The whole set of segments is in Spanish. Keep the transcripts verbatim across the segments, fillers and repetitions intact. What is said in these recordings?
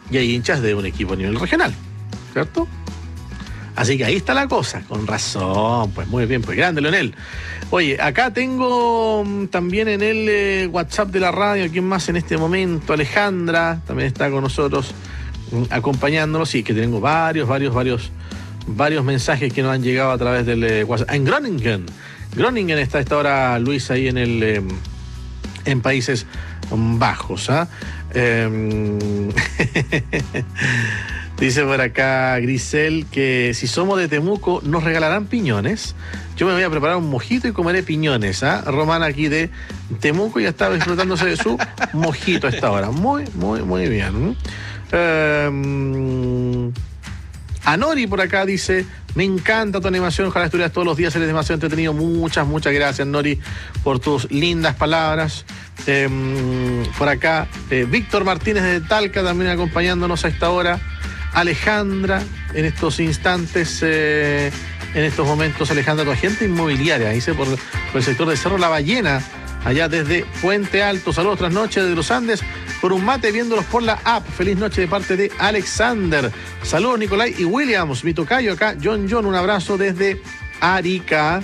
y hay hinchas de un equipo a nivel regional, ¿cierto? Así que ahí está la cosa, con razón, pues muy bien, pues grande, Leonel. Oye, acá tengo también en el eh, WhatsApp de la radio, ¿quién más en este momento? Alejandra, también está con nosotros, acompañándonos, sí, que tengo varios, varios, varios, varios mensajes que nos han llegado a través del eh, WhatsApp. En Groningen, Groningen está a esta hora Luis ahí en el, eh, en Países Bajos, ¿ah? ¿eh? Dice por acá Grisel que si somos de Temuco nos regalarán piñones. Yo me voy a preparar un mojito y comeré piñones, ¿ah? ¿eh? Romana aquí de Temuco ya está disfrutándose de su mojito a esta hora. Muy, muy, muy bien. Eh, Anori por acá dice, me encanta tu animación, ojalá estuvieras todos los días, eres demasiado entretenido. Muchas, muchas gracias, Nori, por tus lindas palabras. Eh, por acá, eh, Víctor Martínez de Talca también acompañándonos a esta hora. Alejandra, en estos instantes, eh, en estos momentos, Alejandra, tu agente inmobiliaria, dice, por, por el sector de Cerro La Ballena, allá desde Puente Alto. Saludos, tras noche desde los Andes, por un mate viéndolos por la app. Feliz noche de parte de Alexander. Saludos, Nicolai y Williams, mi tocayo acá. John John, un abrazo desde Arica.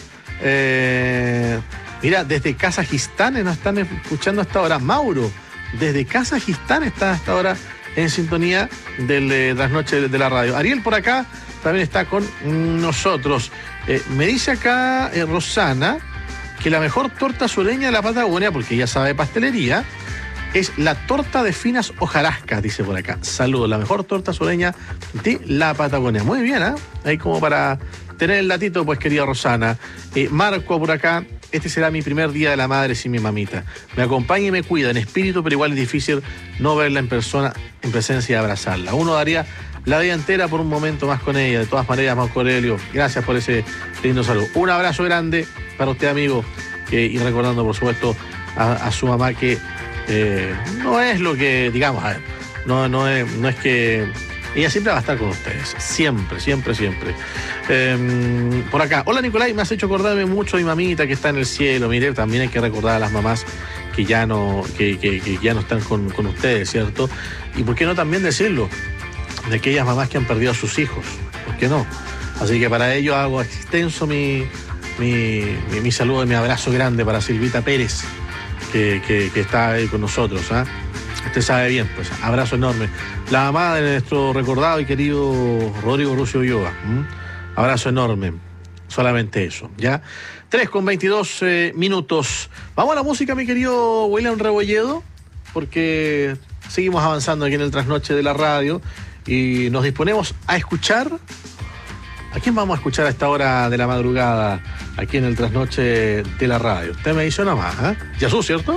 Eh, mira, desde Kazajistán nos están escuchando hasta ahora. Mauro, desde Kazajistán está hasta ahora en sintonía del eh, trasnoche de la radio. Ariel por acá también está con nosotros. Eh, me dice acá eh, Rosana que la mejor torta sureña de la Patagonia, porque ella sabe pastelería, es la torta de finas hojarascas, dice por acá. Saludos, la mejor torta sureña de la Patagonia. Muy bien, ¿eh? Ahí como para tener el datito, pues, querida Rosana. Eh, Marco por acá, este será mi primer día de la madre sin mi mamita. Me acompaña y me cuida en espíritu, pero igual es difícil no verla en persona, en presencia y abrazarla. Uno daría la vida entera por un momento más con ella. De todas maneras, Marco Aurelio, gracias por ese lindo saludo. Un abrazo grande para usted, amigo, que, y recordando, por supuesto, a, a su mamá, que eh, no es lo que, digamos, a ver, no, no, es, no es que... Ella siempre va a estar con ustedes, siempre, siempre, siempre. Eh, por acá, hola Nicolai, me has hecho acordarme mucho de mi mamita que está en el cielo. Mire, también hay que recordar a las mamás que ya no, que, que, que ya no están con, con ustedes, ¿cierto? Y por qué no también decirlo, de aquellas mamás que han perdido a sus hijos, ¿por qué no? Así que para ello hago extenso mi, mi, mi, mi saludo y mi abrazo grande para Silvita Pérez, que, que, que está ahí con nosotros, ¿ah? ¿eh? Usted sabe bien, pues, abrazo enorme. La mamá de nuestro recordado y querido Rodrigo Rucio Ulloa. ¿Mm? Abrazo enorme. Solamente eso, ¿ya? tres con veintidós eh, minutos. Vamos a la música, mi querido William Rebolledo, porque seguimos avanzando aquí en el trasnoche de la radio y nos disponemos a escuchar. ¿A quién vamos a escuchar a esta hora de la madrugada aquí en el trasnoche de la radio? Usted me dice nada más, ¿eh? Yazú, ¿cierto?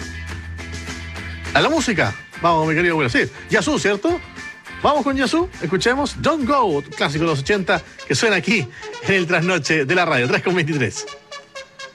A la música. Vamos, mi querido Will. Sí, Yazú, ¿cierto? Vamos con Yazú. Escuchemos Don't Go, clásico de los ochenta, que suena aquí en el trasnoche de la radio. tres con veintitrés.